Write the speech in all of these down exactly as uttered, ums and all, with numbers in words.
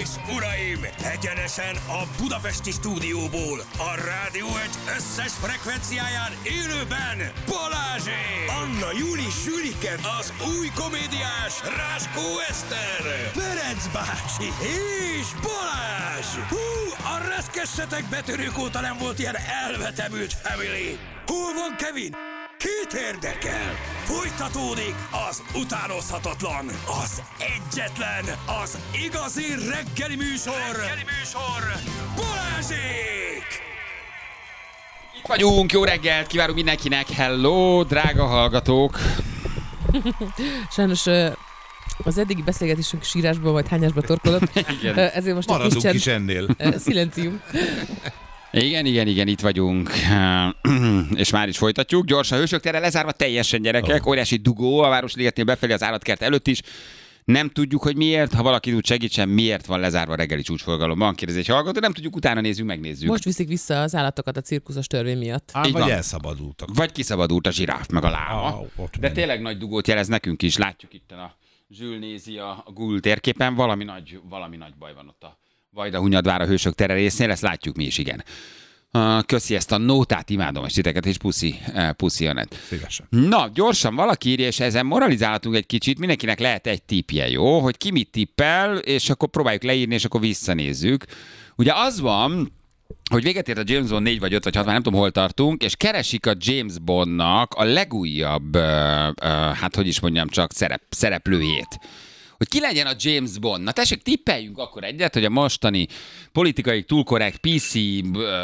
és uraim, egyenesen a budapesti stúdióból, a Rádió egy összes frekvenciáján élőben Balázsék! Anna Júli Sülike, az új komédiás Ráskó Eszter, Ferenc bácsi és Balázs! Hú, a reszkessetek betörők óta nem volt ilyen elvetemült family! Hol van Kevin? Két érdekel! Folytatódik az utánozhatatlan, az egyetlen, az igazi reggeli műsor! Reggeli műsor! Balázsék! Itt vagyunk, jó reggelt kívánunk mindenkinek, hello, drága hallgatók! Sajnos az eddigi beszélgetésünk sírásban vagy hányásba torkolott, ezért most maradunk egy kis is ennél. Szilencium. Igen, igen, igen, itt vagyunk, és már is folytatjuk. Gyorsan, Hősök tere lezárva teljesen, gyerekek, oh. Óriási dugó a Városligetnél befelé az állatkert előtt is. Nem tudjuk, hogy miért, ha valaki tud segítsen, miért van lezárva a reggeli csúcsforgalomban. Kérdezi egy hallgató, nem tudjuk, utána nézzük, megnézzük. Most viszik vissza az állatokat a cirkuszos törvény miatt. Á, vagy elszabadultak. Vagy kiszabadult a zsiráf, meg a láma. Ah, De tényleg nagy dugót jelez nekünk is. Látjuk itt a Zsül nézi a Google térképen, valami nagy, valami nagy baj van ott a Vajdahunyadvár a Hősök tere résznél, ezt látjuk mi is, igen. Uh, köszi ezt a nótát, imádom a titeket, és puszi, uh, puszi Anett. Szívesen. Na, gyorsan valaki írja, és ezen moralizálhatunk egy kicsit, mindenkinek lehet egy tippje, jó? Hogy ki mit tippel, és akkor próbáljuk leírni, és akkor visszanézzük. Ugye az van, hogy véget ért a James Bond négy vagy öt vagy hat, már nem tudom, hol tartunk, és keresik a James Bondnak a legújabb, uh, uh, hát hogy is mondjam, csak szerep, szereplőjét. Hogy ki legyen a James Bond. Na tessék, tippeljünk akkor egyet, hogy a mostani politikai túlkorrekt pé cé,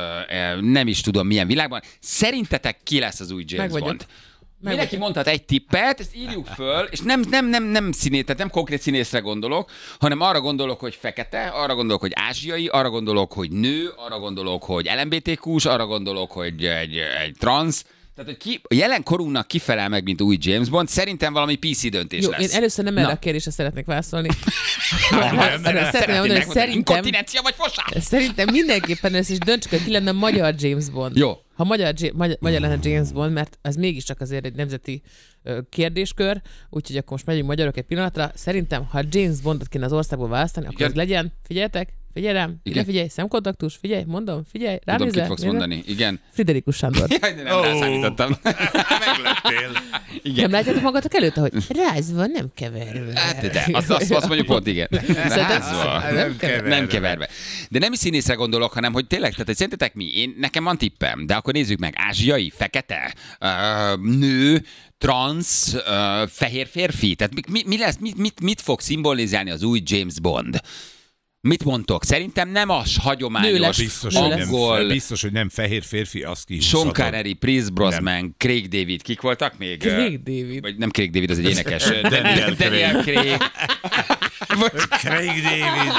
nem is tudom milyen világban, szerintetek ki lesz az új James Meg Bond? Mindenki mondhat egy tippet, ezt írjuk föl, és nem, nem, nem, nem színét, tehát nem konkrét színészre gondolok, hanem arra gondolok, hogy fekete, arra gondolok, hogy ázsiai, arra gondolok, hogy nő, arra gondolok, hogy el em bé té kús, arra gondolok, hogy egy, egy transz. Tehát, hogy ki, a jelen korunknak kifelel meg, mint új James Bond, szerintem valami pé cé döntés Jó, lesz. én először nem erre Na. a kérdésre szeretnék válaszolni. Szeretném mondani, hogy szerintem, inkontinencia vagy fosás? szerintem mindenképpen ez is döntsük, hogy ki lenne a magyar James Bond. Jó. Ha magyar, magyar, magyar lenne James Bond, mert ez mégiscsak azért egy nemzeti ö, kérdéskör, úgyhogy akkor most megyünk magyarok egy pillanatra. Szerintem, ha James Bondot kéne az országból választani, akkor Igen. ez legyen, figyeljetek, figyelj rám, ide figyelj, szemkontaktus, figyelj, mondom, figyelj, rám Tudom, nézel. kit fogsz mondani, igen. Friderikus Sándor. Jaj, de nem oh. rászállítottam. Meglettél. Igen. Nem látjátok magatok előtte, hogy rázva, nem keverve. Hát de, azt, azt, azt mondjuk pont, igen. Rázva. Nem keverve. Nem keverve. De nem is színészre gondolok, hanem hogy tényleg, tehát hogy szerintetek mi? Én, nekem van tippem, de akkor nézzük meg. Ázsiai, fekete, uh, nő, transz, uh, fehér férfi. Tehát mi, mi lesz, mit, mit, mit fog szimbolizálni az új James Bond? Mit mondtok? Szerintem nem az hagyományos Biztos, angol... hogy nem, biztos, hogy nem fehér férfi, az ki. Sean Connery, Pierce Brosnan, Craig David, kik voltak még? Craig David. Vagy nem Craig David, az egy énekes. Daniel Daniel Craig. Craig David.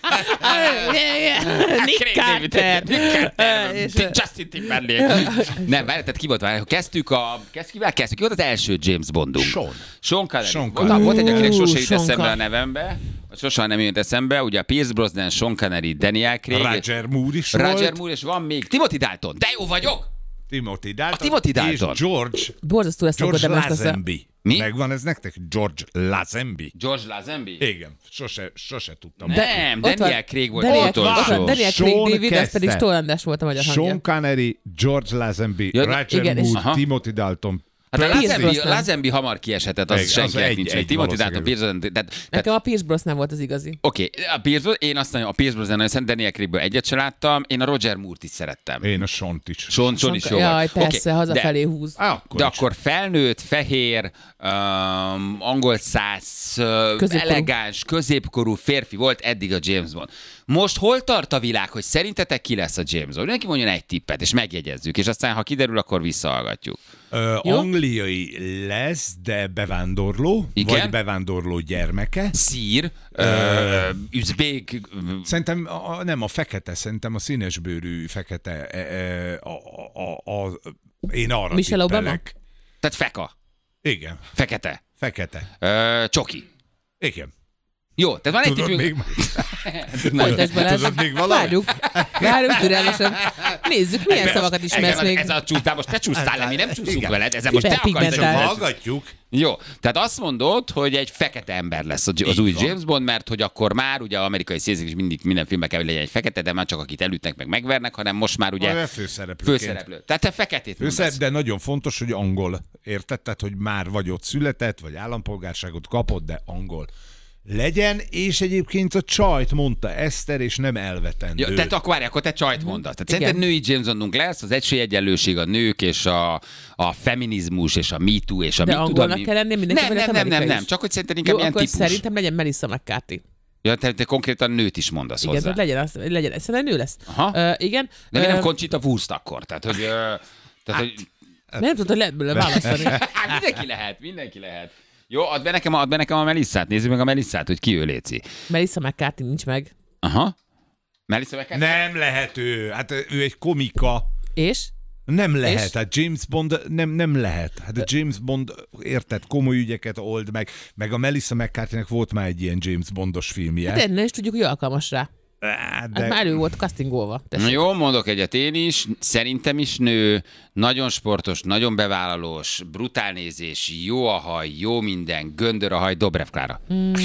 Nick Carter. Justin Timberlake. Nem, várj, tehát ki volt? Várj, kezdtük a... Kezd, kivel kezdtük? Ki volt az első James Bondunk? Sean. Sean Connery. Sean Volt, Connery. volt egy, akinek sose jut Sean eszembe a Connery. nevembe. Sosem nem jött eszembe. Ugye a Pierce Brosnan, Sean Connery, Daniel Craig. Roger Moore is Roger volt. Moore, és van még Timothy Dalton. De jó vagyok! Timothy Dalton. A Timothy Dalton. És George. Borzasztó ezt George szokott, de most Lazenby. Mi? Megvan ez nektek? George Lazenby. George Lazenby? Igen, sose, sose tudtam. Nem, Ott Daniel van- Craig volt Daniel, az ott van utolsó. Daniel Craig Sean David, ez pedig kezdte. Stoll András volt a magyar hangja. Sean Connery, George Lazenby, Ja, Roger igen, és- Moore, Aha. Timothy Dalton. Hát a Pierce Lazenby, Brosnan. Lazenby hamar kiesetett, az Egy- az senkinek egy- nincs. egy Egy Timothy Dalton, valószínűleg. Pierce Brosnan, tehát, tehát Nekem a Pierce Brosnan volt az igazi. oké, okay, a Pierce Brosnan, én azt mondom, a Pierce Brosnan, nagyon Daniel Craigből egyet se láttam, én a Roger Moore-t is szerettem. Én a Sean-t is. Sean, Sean is jó Jaj, volt. persze, Oké, hazafelé de- húz. Á, akkor De is. akkor felnőtt, fehér, um, angol száz, uh, Középkorú. elegáns, középkorú férfi volt eddig a James Bond. Most hol tart a világ, hogy szerintetek ki lesz a James Bond? Mindenki mondjon egy tippet, és megjegyezzük, és aztán, ha kiderül, akkor visszahallgatjuk. Ö, Jó? angliai lesz, de bevándorló, Igen? vagy bevándorló gyermeke. Szír, uh, üzbék, Szerintem a, nem a fekete, szerintem a színesbőrű fekete. E, e, a, a, a, a, én arra Michelle Obama? tippelek. tehát feka, Igen, fekete, fekete. uh, csoki. Igen. Jó, tehát van egy Tudod tippünk. még más? Folytasd Balázs. Tudod még valami? Várjuk. Várjuk türelmesen. Nézzük, milyen szavakat ismersz ez, még. Ez a csúsz, de most te csúsztál le, mi nem csúszunk veled, ezen most te akarsz. Hiperpigmentált. Hallgatjuk. Jó, tehát azt mondod, hogy egy fekete ember lesz az Így új van. James Bond, mert hogy akkor már ugye amerikai színészek is mindig minden filmben kell, hogy legyen egy fekete, de már csak akit elütnek meg megvernek, hanem most már ugye Olyan főszereplőként. főszereplő. Tehát te feketét Főszer, mondasz. de nagyon fontos, hogy angol. Érted? Tehát, hogy már vagy ott született, vagy állampolgárságot kapott, de angol legyen, és egyébként a csajt mondta Eszter, és nem elvetendő. Ja, tehát akkor várj, akkor te csajt mondasz. Tehát Igen. szerinted női James Bondunk lesz, az esélyegyenlőség, a nők és a, a feminizmus és a Me Too és a De mi tudom angolnak mi. kell lennie mindenki, Nem, vagy nem, lehet nem, nem, amerikai nem, is? csak hogy szerinted inkább Jó, ilyen akkor típus. szerintem legyen Melissa McCarthy. Ja, te, te konkrétan nőt is mondasz Igen, hozzá. tehát legyen, az, legyen, szerintem nő lesz. Aha. Uh, igen. De mi nem Ö, Conchita Wurst akkor? Tehát, hogy... ö, Tehát, hogy nem tudod, hogy lehet belőle választani. hát mindenki lehet, mindenki lehet. Jó, add be nekem, add be nekem a Melissát, nézzük meg a Melissát, hogy ki ő, léci. Melissa McCarthy nincs meg. Aha. Melissa McCarthy? Nem lehet ő. Hát ő egy komika. És? Nem lehet. És? Hát James Bond nem, nem lehet. Hát a James Bond, érted, komoly ügyeket old meg. Meg a Melissa McCarthy-nek volt már egy ilyen James Bondos filmje. De ne is tudjuk, hogy alkalmas rá. Hát, Hát már ő volt castingolva. Na jó, mondok egyet én is, szerintem is nő, nagyon sportos, nagyon bevállalós, brutál nézés, jó a haj, jó minden, göndör a haj, Dobrev Klára.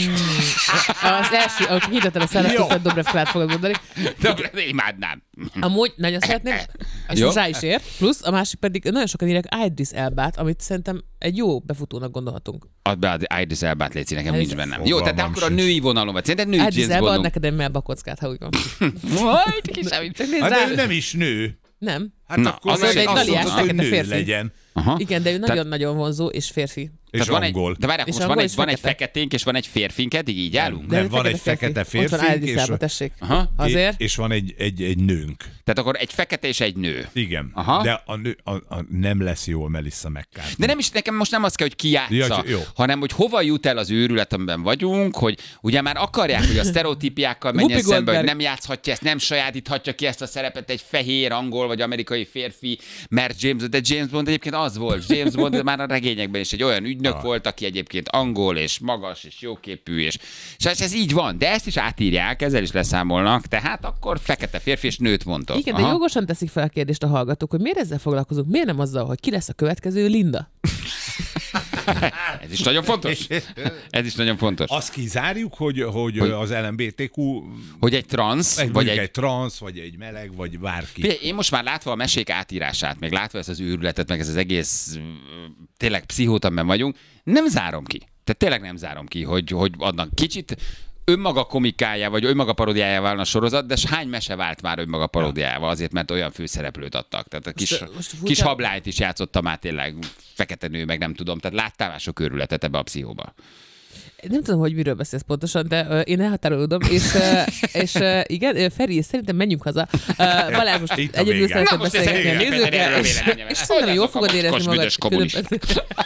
Az első, ahogy hirdettem a szállát, Jó. tudtad, Dobrev Klát fogod mondani. Dobrev, imádnám. Amúgy nagyon szeretném, és Jó. most rá is ér. Plusz a másik pedig, nagyon sokan írják Idris Elbát, amit szerintem egy jó befutónak gondolhatunk. Add be az Idris Elbát, léci, nekem Idris- nincs bennem. Jó, tehát te Fogalmam akkor a sincs. női vonalon vagy. Szerinted női Idris James Elba ad Bondunk? neked egy melbakockát, ha úgy van. Majd kisebb. Csak nézd hát rá. de ő nem is nő. Nem. Hát Na, akkor az meg egy azt galiás mondod, hogy fekete nő férfi. legyen. Aha. Igen, de ő Tehát- nagyon-nagyon vonzó és férfi. És Tehát van angol. egy, de várj, És most van angol egy, és van egy fekete. feketénk, és van egy férfink, eddig így állunk? De Nem, ő van egy fekete Ott van férfink, Idris és- Elba, tessék. Aha. Azért. És van egy, egy, egy nőnk. Tehát akkor egy fekete és egy nő. Igen. Aha. De a nő, a, a, nem lesz jó a Melissa McCarthy. De nem is, nekem most nem az kell, hogy ki játsza, Ja, jó. hanem hogy hova jut el az őrület, amiben vagyunk, hogy ugye már akarják, hogy a sztereotípiákkal menjen Whoopi szembe, hogy Goldberg. nem játszhatja ezt, nem sajátíthatja ki ezt a szerepet egy fehér, angol vagy amerikai férfi, mert James Bond, de James Bond egyébként az volt. James Bond már a regényekben is egy olyan ügynök Ah. volt, aki egyébként angol és magas és jóképű, és, és ez így van, de ezt is átírják, ezzel is leszámolnak, tehát akkor fekete férfi és nőt mondtok. Igen, de Aha. jogosan teszik fel a kérdést a hallgatók, hogy miért ezzel foglalkozunk, miért nem azzal, hogy ki lesz a következő Linda? Ez is nagyon fontos. Ez is nagyon fontos. Azt kizárjuk, hogy, hogy, Hogy- az el em bé té kú Hogy egy transz, egy, vagy egy, egy egy transz, vagy egy meleg, vagy bárki. Figyelj, én most már látva a mesék átírását, meg látva ezt az őrületet, meg ez az egész mm, tényleg pszichót, amiben vagyunk, nem zárom ki. Tehát tényleg nem zárom ki, hogy, hogy adnak kicsit önmaga komikája, vagy önmaga paródiája válna a sorozat, de s hány mese vált már önmaga paródiával, azért, mert olyan főszereplőt adtak. Tehát a kis, Most- most furcsa- kis hablányt is játszottam már tényleg, fekete nő, meg nem tudom. Tehát láttál már sok őrületet ebbe a pszichóba. Nem tudom, hogy miről beszélsz pontosan, de uh, én elhatárolódom, és, uh, és uh, igen, uh, Feri, szerintem menjünk haza. Uh, Balázs, most Itt a egyedül vége. szeretnék Na, most beszélgetni a ez egy nézőkkel, erről és, véleményem. és Hogy szerintem jól azok a fogod érezni mocskos magad. büdös kommunisták.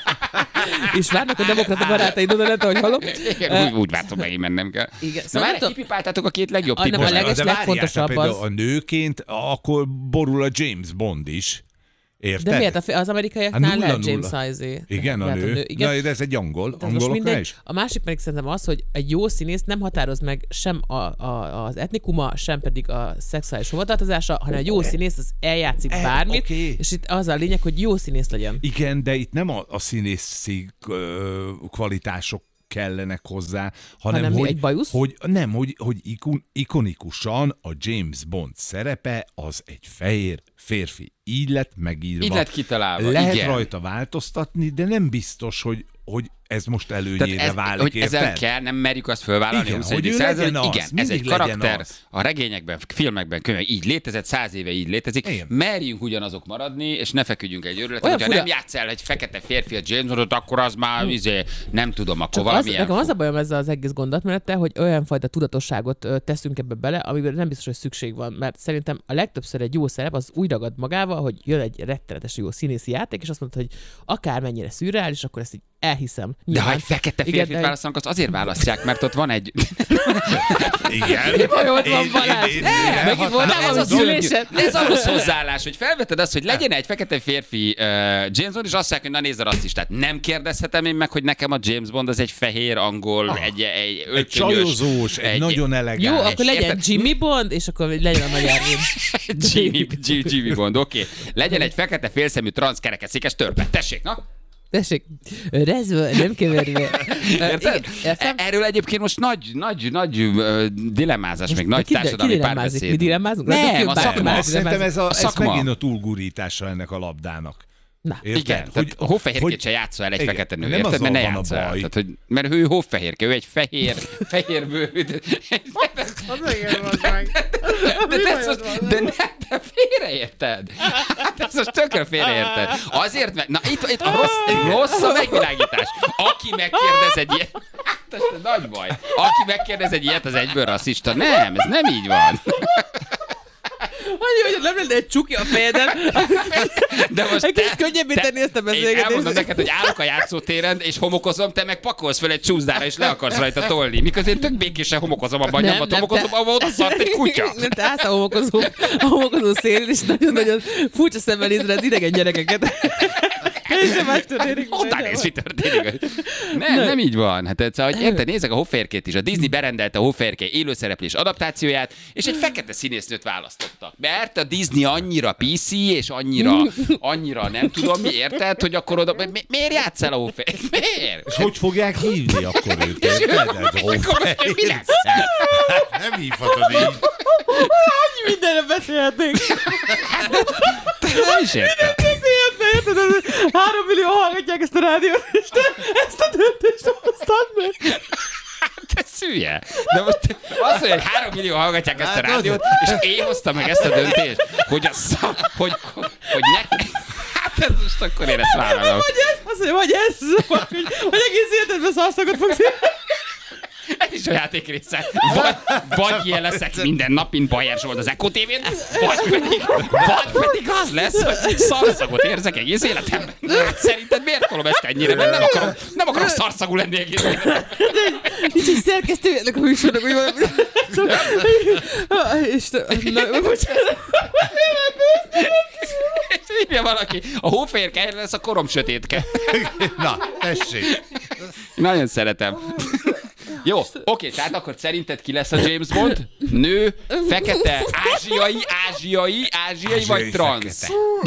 És várnak a demokrata barátaid oda lent, ahogy hallom. Igen, úgy, úgy vártam, megint mennem kell. Igen, Na szóval már nem tudom- kipipáltátok a két legjobb Ah, nem, a típust. leges- de várjál, legfontosabb tehát például az- a nőként, akkor borul a James Bond is. Érted? De miért? A fi- Az Hát amerikaiaknál nulla, lehet nulla. James Sizé. Igen, a Lehet nő. Igen. Na, de ez egy angol. Tehát most Angoloknál mindegy. is? A másik pedig szerintem az, hogy egy jó színész nem határoz meg sem a, a, az etnikuma, sem pedig a szexuális hovatartozása, hanem egy jó színész az eljátszik Eh, bármit, oké. és itt az a lényeg, hogy jó színész legyen. Igen, de itt nem a, a színészi ö, kvalitások kellenek hozzá, hanem, Hanem mi, hogy, egy bajusz? hogy nem, hogy, hogy ikon, ikonikusan a James Bond szerepe az egy fehér férfi. Így lett megírva. Így lett kitalálva, Lehet igen. rajta változtatni, de nem biztos, hogy, hogy ez most előnyére Tehát ez, válik, hogy ezzel érted? kell, nem merjük azt fölvállalni, Igen, a huszonegyedik hogy ő század, legyen hogy az, igen, ez egy mindig legyen karakter, az. a regényekben, filmekben, könyvekben így létezett, száz éve így létezik, Igen. merjünk ugyanazok maradni, és ne feküdjünk egy őrületet, Olyan hogyha fura- nem játsz el egy fekete férfi a James Bondot, akkor az már izé, nem tudom, akkor Csak az, valamilyen... nekem az a bajom ezzel az egész gondolatmenettel, hogy olyan fajta tudatosságot ö, teszünk ebbe bele, amiben nem biztos, hogy szükség van. Mert szerintem a legtöbbször egy jó szerep az úgy ragad magával, hogy jön egy rettenetes jó színészi játék, és azt mondta, hogy akármennyire szürreális, akkor ezt így elhiszem. De ha egy fekete férfit de... választanak, az azért választják, mert ott van egy... Igen. Hogy ott van Balázs? Megint voltál valami gyűlésen? Ez a rossz hozzáállás, hogy felveted azt, hogy legyen egy fekete férfi uh, James Bond, és azt mondják, hogy na nézd a rasszistát. Nem kérdezhetem én meg, hogy nekem a James Bond az egy fehér angol, ah, egy, egy öltönyös... Egy csajozós, egy, egy nagyon elegáns. Jó, akkor legyen érted? Jimmy Bond, és akkor legyen a magyar Jimmy, Jimmy Bond, oké. Okay. Legyen egy fekete félszemű transzkerekesszékes törpe. Tessék, na? Tessék, rezve, nem keverve. Érted? Erről egyébként most nagy, nagy, nagy uh, dilemmázás, még nagy ki, társadalmi ki párbeszéd. Mi dilemmázunk? Nem, a szakma. Ez, szerintem ez, a, a ez szakma. megint a túlgurítása ennek a labdának. Na. Érted? Igen, hogy, tehát hófehérkét se játssza el egy igen, fekete nő, nem érted? Mert ne azzal van a játssza el. baj. Tehát, hogy, mert ő hófehérke, ő egy fehér, fehér bőrű. Az igen, az meg. De, de, de nem, te félreérted. Hát ez most tökre félreérted. Azért, mert, na itt, itt a rossz, rossz a megvilágítás. Aki megkérdez egy ilyet, hát ez nagy baj. Aki megkérdez egy ilyet, az egyből rasszista. Nem, ez nem így van. Annyi, hogy nem lenne egy csuki a fejeden. De most egy te, kicsit könnyebbé te, tenni ezt a én beszélgetést. elmondom neked, hogy állok a játszótéren, és homokozom, te meg pakolsz fel egy csúszdára, és le akarsz rajta tolni. Miközben én tök békésen homokozom abban, Nem, nyomban nem, homokozom, te- ahol oda szart egy kutya. Nem, te állsz a homokozó, a homokozó szélén, és nagyon-nagyon furcsa szemmel nézed az idegen gyerekeket. És sem más történik. Oda néz, mi történik. Nem, nem így van. Hát ez, hogy érted, nézzek a hófehérkét is. A Disney berendelte a hófehérke élőszereplés adaptációját, és egy fekete színésznőt választottak. Mert a Disney annyira pé cé, és annyira, annyira nem tudom mi, érted, hogy akkor oda... Mi, miért játsszál a hófehérkét? Miért? És hogy fogják hívni akkor őt? Érted? Akkor mi lesz? Hát nem hívhatod így. Mindenre beszélhetnénk. Nem is értem. Érted, három millió hallgatják ezt a rádiót, és te ezt a döntést hoztad meg. Te szülje. De most azt mondja, hogy három millió hallgatják ezt a rádiót, és én hoztam meg ezt a döntést, hogy a szak, hogy, hogy, hogy ne... Hát ez most akkor én ezt vállalom. Vagy ez, azt mondja, vagy ez, hogy, hogy egész életedben szarszakot fogsz Ez is a játék része. Vagy, vagy ilyen leszek minden nap, mint Bajer Zsolt az Echo té vén, vagy pedig, vagy pedig az lesz, hogy szarszagot érzek egész életemben. Hát szerinted miért tolom ezt ennyire? Mert nem akarom, nem akarom szarszagú lenni egész életemben. Nincs egy szerkesztő ennek a műsornak, hogy valami... Isten, na, bocsánat. És írja valaki, a hófehérke helyre lesz a korom sötétke. Na, tessék. Nagyon szeretem. Jó, oké, tehát akkor szerinted ki lesz a James Bond? Nő, fekete, ázsiai, ázsiai, ázsiai vagy transz?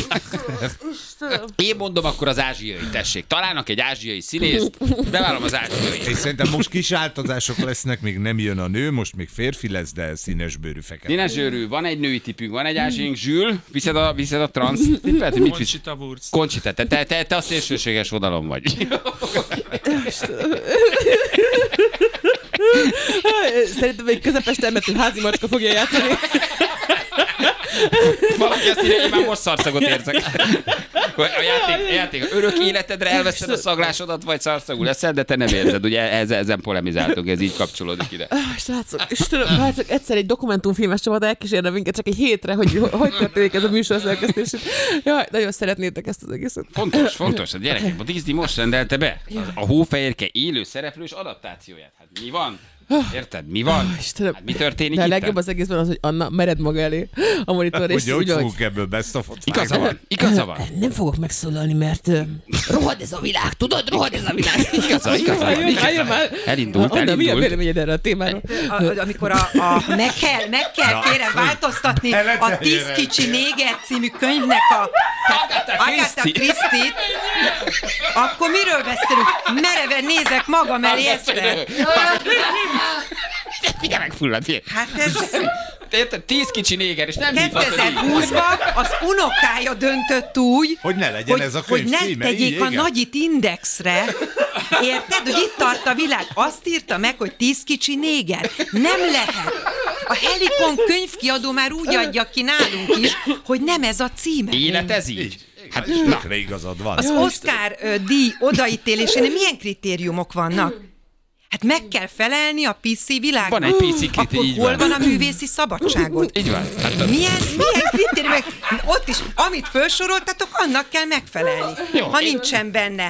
Én mondom akkor az ázsiai, tessék. Találnak egy ázsiai színészt, bevállalom az ázsiai. És szerintem most kis változások lesznek, még nem jön a nő, most még férfi lesz, de színesbőrű fekete. Színesbőrű, van egy női tipünk, van egy ázsiaink, Zsül, viszed a, viszed a transz tippet? Mit visz? Conchita Wurst. Conchita, te, te, te, te a szélsőséges oldalon vagy. Szerintem egy közepes termetű házi macska fogja játszani. Valaki azt írja, én már most szarszagot érzek. A játék, a játék örök életedre elveszed a szaglásodat, vagy szarszagú leszel, de te nem érzed. Ugye ezen, ezen polemizáltunk, ez így kapcsolódik ide. Srácok, Istenem, hát csak egyszer egy dokumentumfilmes csapat elkísérne minket csak egy hétre, hogy hogy történik ez a műsor szerkesztés. Jaj, nagyon szeretnétek ezt az egészet. Fontos, fontos. A gyerekek, a Disney most rendelte be a hófehérke élő szereplős adaptációját. Hát mi van? Érted? Mi van? Istenem. Hát mi történik De a itt? legjobb az egészben az, hogy Anna, mered maga elé a monitor, és Hogy hogy úgy, hogy fogunk ebből best of Igaza van, igaza van. nem fogok megszólalni, mert uh, rohad ez a világ, tudod? Rohad ez a világ. Igaza, igaza van, igaza van. Elindult, Anna, mi a elindult. véleményed erre a témáról? A, amikor a, a meg kell, meg kell kérem változtatni a Tíz kicsi néger című könyvnek a Agatha Agatha Christie. Christie-t, akkor miről beszélünk? Mereven nézek magam elé este. Figyelj meg, fullad, figyelj. Hát ez Érted? Tíz kicsi néger, és nem hívhatod így. kétezer-húszban az unokája döntött úgy, Hogy ne legyen ez a könyv hogy ne címe, tegyék így, a igen. nagyit indexre. Érted, hogy itt tart a világ? Azt írta meg, hogy tíz kicsi néger. Nem lehet. A Helikon könyvkiadó már úgy adja ki nálunk is, hogy nem ez a címe. Élet ez így. Hát Hát, na, tökre igazad van. Az Oscar ö, díj odaítélésének milyen kritériumok vannak? Hát meg kell felelni a pé cé világnak. Van egy pé cé Akkor kritérium, így hol van. van a művészi szabadságot? így van. Hát, a- Milyen, milyen kritériumok? Ott is, amit felsoroltatok, annak kell megfelelni. Jó, Ha én- nincsen benne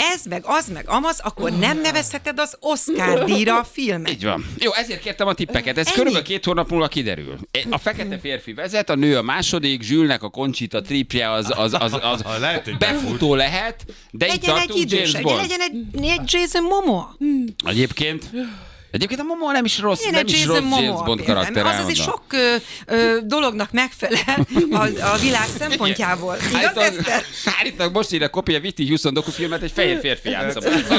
ez, meg az, meg amaz, akkor nem nevezheted az Oscar díjra a filmet. Így van. Jó, ezért kértem a tippeket. Ez Ennyi. körülbelül két hónap múlva kiderül. A fekete férfi vezet, a nő a második, Zsülnek a Conchita tripje az, az, az, az, az Lehet, hogy befutó lehet, de itt Legyen egy tartunk James idős, Bond. legyen egy, egy Jason Momoa. Egyébként, egyébként a Momoa nem is rossz, Legyen nem egy is Jason rossz James Momoa Bond például. karakter. Az azért sok ö, ö, dolognak megfelel a, a világ szempontjából. Igaz, Eszter? Állítólag most írja Kopia Viti Houston dokufilmet, egy fehér férfi játsza.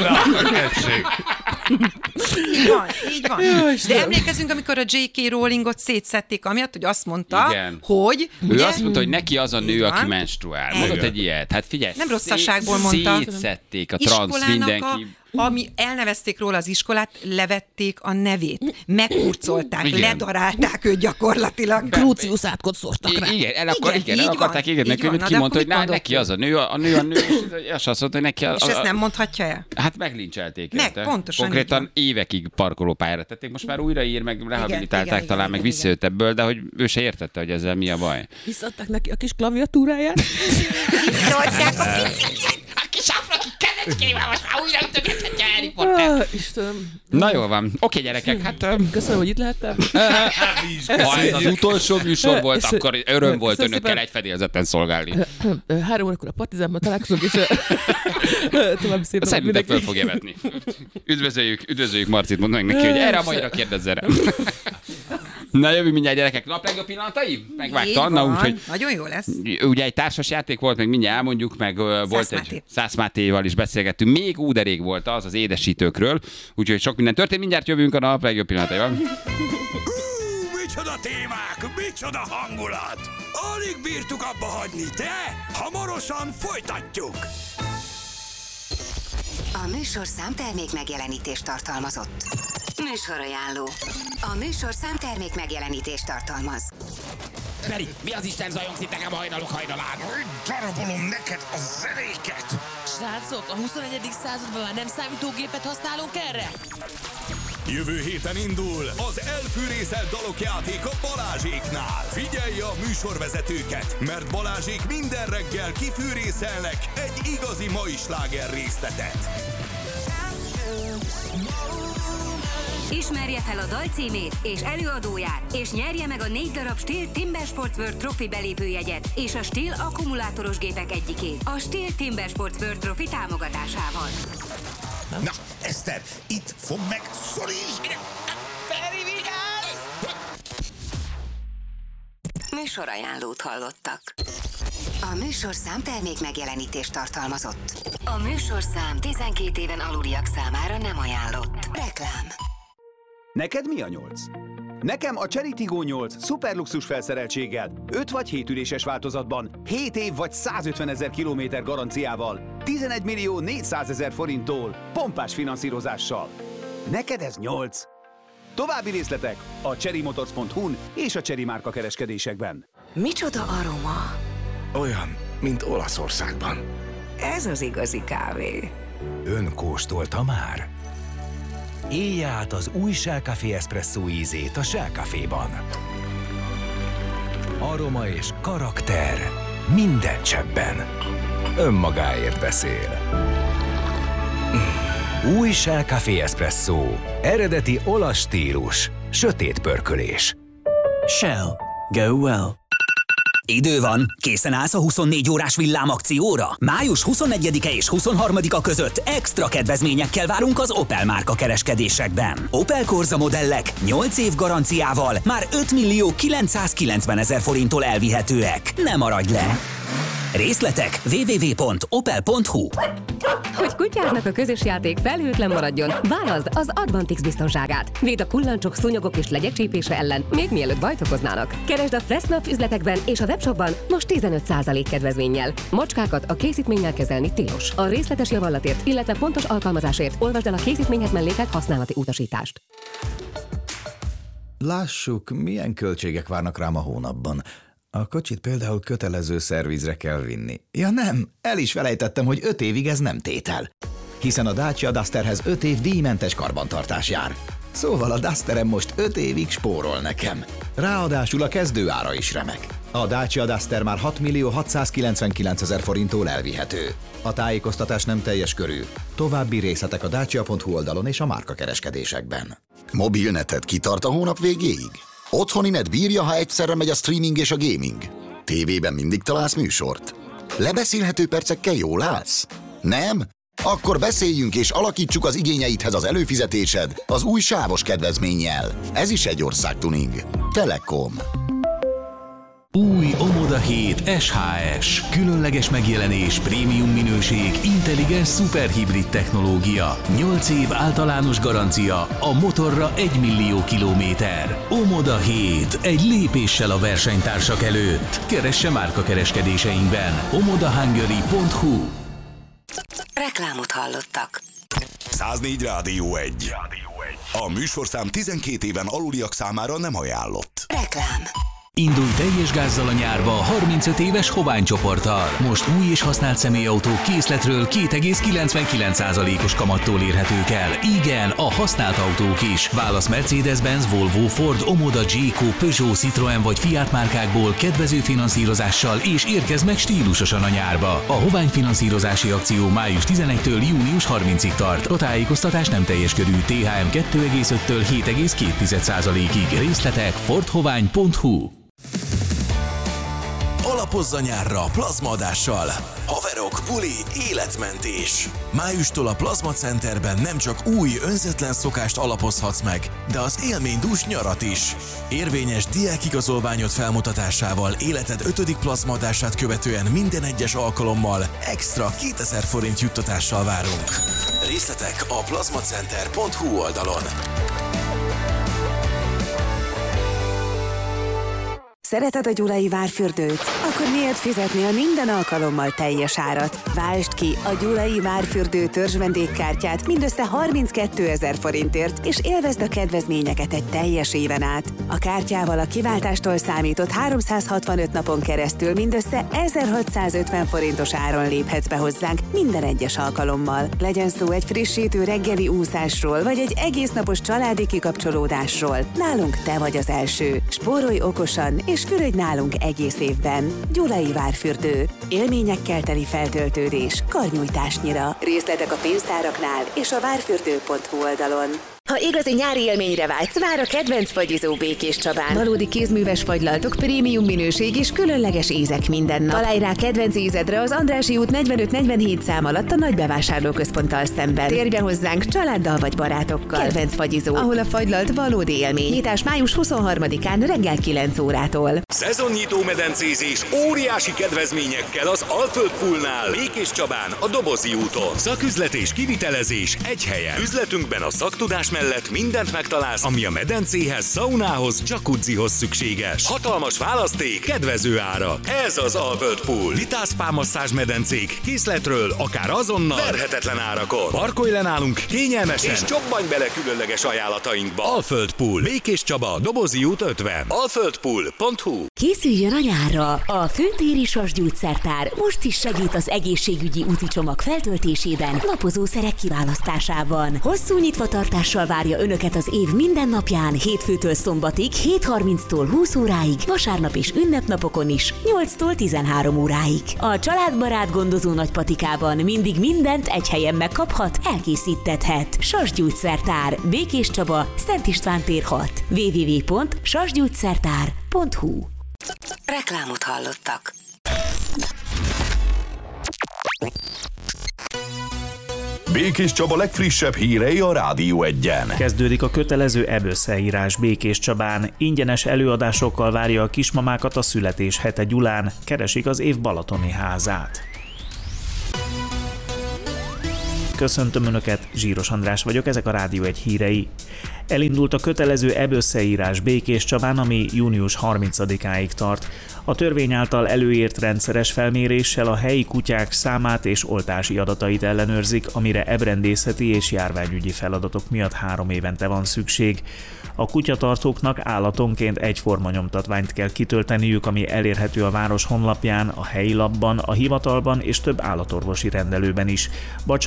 Így van, így van. De emlékezünk, amikor a jé ká. Rowlingot szétszették, amiatt, hogy azt mondta, Igen. hogy... Ő ugye, azt mondta, hogy neki az a nő, Így aki van. menstruál. Igen. Mondott egy ilyet. Hát figyelj. Nem rosszasságból mondta. Szétszették a transz iskolának mindenki. A, ami elnevezték róla az iskolát, levették a nevét, megkurcolták, Igen. ledarálták őt gyakorlatilag. Krúciusz átkot szórtak rá. I- igen, el, akar, Igen, igen, el így akarták van, égetni, így van. hogy Na, ki de mondta, hogy akkor na, mit neki mondott az a nő, a nő a nő, és azt mondta, hogy neki az... És ezt nem mondhatja el? Hát meglincselték. Meg, érte. pontosan Konkrétan így évekig parkolópályára tették, most már újraír, meg rehabilitálták igen, talán, igen, meg igen, visszajött ebből, de hogy ő se értette, hogy ezzel mi a baj. Visszadták neki a kis klaviatúráját. Szólták a picit. A kis afraki kezecskével most már újra ütögethetja Harry Potter. Ah, Istenem. Na jól van. Oké, gyerekek, hát... öm, Köszönöm, hogy itt lehettem. Ha ez az utolsó műsor volt, És- akkor öröm volt Köszönöm önökkel szépen. egy fedélzeten szolgálni. Három órakor a Partizánban találkozunk, és tovább szépen. Szerintem föl fogja vetni. Üdvözöljük, üdvözöljük Marcit, mondd meg neki, hogy erre a magyarra kérdezz rá. Na jövő mindjárt gyerekek, nap legjobb pillanatai? Megvágta Így Anna, van. úgyhogy Nagyon jó lesz. ugye egy társas játék volt, meg mindjárt elmondjuk, meg ö, volt Máté. egy Szász Mátéval is beszélgettünk. Még ú, de rég volt az az édesítőkről, úgyhogy sok minden történt. Mindjárt jövünk a nap legjobb pillanataival. Hú, micsoda témák, micsoda hangulat! Alig bírtuk abba hagyni, de hamarosan folytatjuk! A műsorszám termék megjelenítést tartalmazott. Műsorajánló. A műsorszám termék megjelenítést tartalmaz. Feri, mi az Isten zajongsz itt nekem a hajnalok hajnalán? Darabolom neked a zenéket! Srácok, a huszonegyedik században már nem számítógépet használunk erre? Jövő héten indul az elfűrészelt dalok játék a Balázséknál. Figyelj a műsorvezetőket, mert Balázsék minden reggel kifűrészelnek egy igazi mai sláger részletet. Ismerje fel a dal címét és előadóját, és nyerje meg a négy darab Stihl Timber Sports World Trophy belépőjegyet és a Stihl akkumulátoros gépek egyikét a Stihl Timber Sports World Trophy támogatásával. Na, Eszter, itt fogd meg, szorítsd! Feri, vigyázz! Műsorajánlót hallottak. A műsorszám termék megjelenítést tartalmazott. A műsorszám tizenkét éven aluliak számára nem ajánlott. Reklám. Neked mi a nyolc? Nekem a Chery Tiggo nyolc szuperluxus felszereltséggel, öt vagy hét üléses változatban, hét év vagy százötven ezer kilométer garanciával, tizenegy millió négyszázezer forinttól, pompás finanszírozással. Neked ez nyolc. További részletek a cherrymotors pont hu-n és a Chery márka kereskedésekben. Micsoda aroma? Olyan, mint Olaszországban. Ez az igazi kávé. Ön kóstolta már? Élje át az új Shell Café Espresso ízét a Shell Caféban. Aroma és karakter minden cseppben. Önmagáért beszél. Új Shell Café Espresso. Eredeti olasz stílus. Sötét pörkölés. Shell. Go well. Idő van, készen állsz a huszonnégy órás villámakcióra? május huszonegyedike és huszonharmadika között extra kedvezményekkel várunk az Opel márka kereskedésekben. Opel Corsa modellek nyolc év garanciával már öt millió kilencszázkilencven ezer forinttól elvihetőek. Ne maradj le! Részletek double-u double-u double-u pont opel pont hu. Hogy kutyádnak a közös játék felhőtlen maradjon, válaszd az Advantix biztonságát. Véd a kullancsok, szúnyogok és legyek csípése ellen, még mielőtt bajt okoznának. Keresd a Fressnapf üzletekben és a webshopban most tizenöt százalék kedvezménnyel. Macskákat a készítménnyel kezelni tilos. A részletes javallatért, illetve pontos alkalmazásért olvasd el a készítményhez mellékelt használati utasítást. Lássuk, milyen költségek várnak rám a hónapban. A kocsit például kötelező szervizre kell vinni. Ja nem, el is felejtettem, hogy öt évig ez nem tétel. Hiszen a Dacia Dusterhez öt év díjmentes karbantartás jár. Szóval a Dusterem most öt évig spórol nekem. Ráadásul a kezdő ára is remek. A Dacia Duster már hat millió hatszázkilencvenkilencezer forinttól elvihető. A tájékoztatás nem teljes körű. További részletek a dacia pont hu oldalon és a márkakereskedésekben. Mobilneted kitart a hónap végéig? Otthoni net bírja, ha egyszerre megy a streaming és a gaming? Tévében mindig találsz műsort? Lebeszélhető percekkel jól állsz? Nem? Akkor beszéljünk és alakítsuk az igényeidhez az előfizetésed az új sávos kedvezménnyel. Ez is egy országtuning. Telekom. Új Omoda hét es há es. Különleges megjelenés, prémium minőség, intelligens szuperhibrid technológia. nyolc év általános garancia, a motorra egy millió kilométer. Omoda hét. Egy lépéssel a versenytársak előtt. Keresse márkakereskedéseinkben. omoda hungary pont hu. Reklámot hallottak. száznégy Rádió egy. A műsorszám tizenkét éven aluliak számára nem ajánlott. Reklám. Indulj teljes gázzal a nyárba harmincöt éves Hovány csoporttal. Most új és használt személyautók készletről két egész kilencvenkilenc százalékos kamattól érhetők el. Igen, a használt autók is. Válasz Mercedes-Benz, Volvo, Ford, Omoda, Jayco, Peugeot, Citroen vagy Fiat márkákból kedvező finanszírozással és érkezz meg stílusosan a nyárba. A Hovány finanszírozási akció május tizenegyedikétől június harmincadikáig tart. A tájékoztatás nem teljes körű. té há em kettő egész öttől hét egész két százalékig. Részletek ford hovány pont hu. Alapozza nyárra plazmaadással. Haverok, buli, életmentés. Májustól a Plazma Centerben nem csak új, önzetlen szokást alapozhatsz meg, de az élménydús nyarat is. Érvényes diákigazolványod felmutatásával életed ötödik plazmaadását követően minden egyes alkalommal extra kétezer forint juttatással várunk. Részletek a plazmacenter pont hu oldalon. Szereted a Gyulai Várfürdőt? Akkor miért fizetnél minden alkalommal teljes árat? Váltsd ki a Gyulai Várfürdő törzs vendégkártyát mindössze harminckétezer forintért, és élvezd a kedvezményeket egy teljes éven át. A kártyával a kiváltástól számított háromszázhatvanöt napon keresztül mindössze ezerhatszázötven forintos áron léphetsz be hozzánk minden egyes alkalommal. Legyen szó egy frissítő reggeli úszásról, vagy egy egésznapos családi kikapcsolódásról. Nálunk te vagy az első. Spórolj okosan, és fürödj nálunk egész évben. Gyulai Várfürdő. Élményekkel teli feltöltődés, karnyújtásnyira. Részletek a pénztáraknál és a várfürdő pont hu oldalon. Ha igazi nyári élményre vágysz, vár a kedvenc fagyizó Békés Csabán. Valódi kézműves fagylaltok, prémium minőség és különleges ízek minden nap. Találj rá kedvenc ízedre az Andrássy út negyvenöt negyvenhét szám alatt a nagybevásárlóközponttal szemben. Térj be hozzánk családdal vagy barátokkal. Kedvenc fagyizó, ahol a fagylalt valódi élmény. Nyitás május huszonharmadikán reggel kilenc órától. Szezonnyitó medencézés óriási kedvezményekkel az Alföld Poolnál, Békés Csabán, a Dobozi úton. Szaküzlet és kivitelezés egy helyen. Üzletünkben a szaktudás mellett mindent megtalálsz, ami a medencéhez, szaunához, jacuzzihoz szükséges. Hatalmas választék, kedvező árak. Ez az Alföld Pool. Litás spámasszázs medencék, készletről, akár azonnal, verhetetlen árakon. Parkolj le nálunk kényelmesen, és csobbanj bele különleges ajánlatainkba. Alföld Pool, Békés Csaba, Dobozi út ötven. alföld pool pont hu. Készüljön a nyárra! A Főtéri Sas Gyógyszertár most is segít az egészségügyi úti csomag feltöltésében, napozószerek kiválasztásában. Hosszú nyitvatartással várja Önöket az év minden napján, hétfőtől szombatig, hét harminctól húsz óráig, vasárnap és ünnepnapokon is, nyolctól tizenhárom óráig. A családbarát gondozó nagypatikában mindig mindent egy helyen megkaphat, elkészítethet. Sas Gyógyszertár, Békés Csaba, Szent István tér hat. double-u double-u double-u pont sas gyógyszertár pont hu. Reklámot hallottak. Békés Csaba legfrissebb hírei a Rádió egyen. Kezdődik a kötelező é bé összeírás Békés Csabán. Ingyenes előadásokkal várja a kismamákat a születés hete Gyulán. Keresik az év balatoni házát. Köszöntöm Önöket, Zsíros András vagyok, ezek a Rádió egy hírei. Elindult a kötelező é bé összeírás Békés Csabán, ami június harmincadikáig tart. A törvény által előírt rendszeres felméréssel a helyi kutyák számát és oltási adatait ellenőrzik, amire ebrendészeti és járványügyi feladatok miatt három évente van szükség. A kutyatartóknak állatonként egyforma nyomtatványt kell kitölteniük, ami elérhető a város honlapján, a helyi lapban, a hivatalban és több állatorvosi rendelőben is. Bacsa Vendel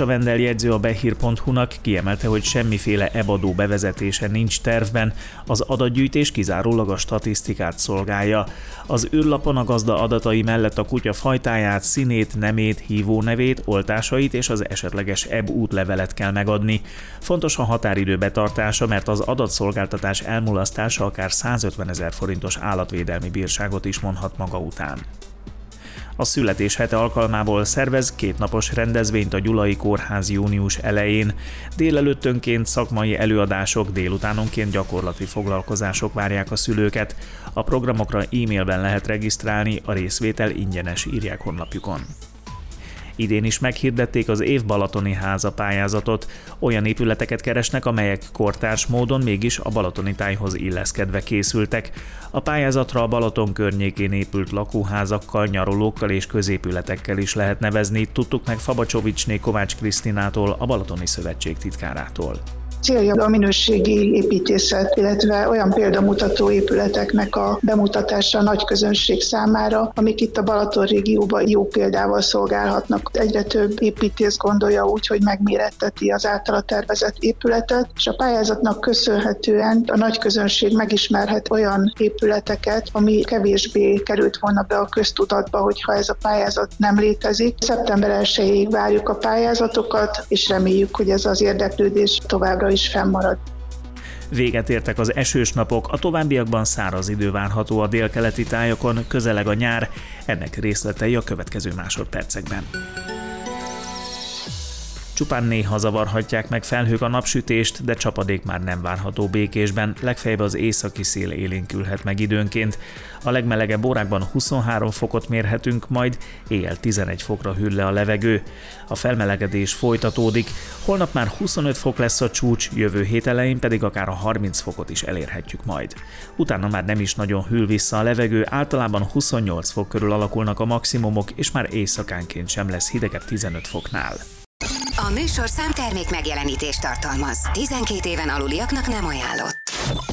jegyző a behír pont hu-nak kiemelte, hogy semmiféle E B adó bevezetése nincs tervben, az adatgyűjtés kizárólag a statisztikát szolgálja. Az űrlapon a gazda adatai mellett a kutya fajtáját, színét, nemét, hívónevét, oltásait és az esetleges E B útlevelet kell megadni. Fontos a határidő betartása, mert az adatszolgáltatás elmulasztása akár százötvenezer forintos állatvédelmi bírságot is vonhat maga után. A születés hete alkalmából szervez kétnapos rendezvényt a Gyulai Kórház június elején. Délelőttönként szakmai előadások, délutánonként gyakorlati foglalkozások várják a szülőket. A programokra e-mailben lehet regisztrálni, a részvétel ingyenes, írják honlapjukon. Idén is meghirdették az év balatoni háza pályázatot. Olyan épületeket keresnek, amelyek kortárs módon mégis a balatoni tájhoz illeszkedve készültek. A pályázatra a Balaton környékén épült lakóházakkal, nyaralókkal és középületekkel is lehet nevezni, tudtuk meg Fabacsovicsné Kovács Krisztinától, a Balatoni Szövetség titkárától. Célja a minőségi építészet, illetve olyan példamutató épületeknek a bemutatása a nagy közönség számára, amik itt a Balaton régióban jó példával szolgálhatnak. Egyre több építész gondolja úgy, hogy megméretteti az általa tervezett épületet, és a pályázatnak köszönhetően a nagy közönség megismerhet olyan épületeket, ami kevésbé került volna be a köztudatba, hogyha ez a pályázat nem létezik. szeptember elsejéig várjuk a pályázatokat, és reméljük, hogy ez az érdeklődés továbbra is fennmarad. Véget értek az esős napok, a továbbiakban száraz idő várható a délkeleti tájakon, közeleg a nyár, ennek részletei a következő másodpercekben. Csupán néha zavarhatják meg felhők a napsütést, de csapadék már nem várható Békésben, legfeljebb az északi szél élénkülhet meg időnként. A legmelegebb órákban huszonhárom fokot mérhetünk, majd éjjel tizenegy fokra hűl le a levegő. A felmelegedés folytatódik, holnap már huszonöt fok lesz a csúcs, jövő hét elején pedig akár a harminc fokot is elérhetjük majd. Utána már nem is nagyon hűl vissza a levegő, általában huszonnyolc fok körül alakulnak a maximumok, és már éjszakánként sem lesz hidegebb tizenöt foknál. A műsorszám termék megjelenítést tartalmaz. tizenkét éven aluliaknak nem ajánlott.